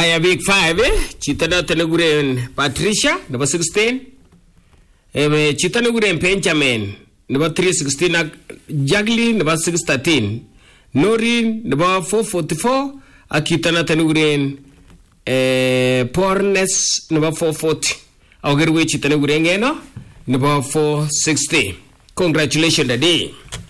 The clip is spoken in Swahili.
Aya big 5 chito noto neguren Patricia nebo 16. Chito neguren Benjamin nebo 316 ak Jacqueline nebo 613. Norin nebo 444 ak chito noto neguren Pornes nebo 440. Augerwe chito neguren Ngeno nebo 460. Congratulations daddy.